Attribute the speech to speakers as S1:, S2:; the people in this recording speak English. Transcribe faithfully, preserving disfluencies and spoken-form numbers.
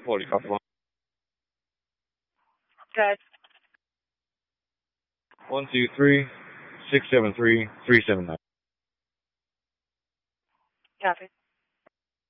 S1: forty, copy one.
S2: Good.
S1: One, two, three, six, seven, three, three, seven, nine.
S2: Copy.